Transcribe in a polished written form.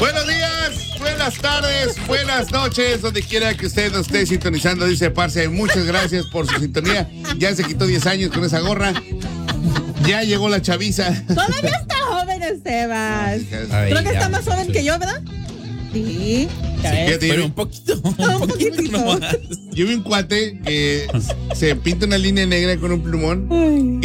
Buenos días, buenas tardes, buenas noches, donde quiera que usted nos esté sintonizando, dice Parce, muchas gracias por su sintonía. Ya se quitó 10 años con esa gorra. Ya llegó la chaviza. Todavía está joven, Esteban. Ay, Creo que está más joven que yo, ¿verdad? Sí. Pero un poquito nomás. Yo vi un cuate que se pinta una línea negra con un plumón. Ay.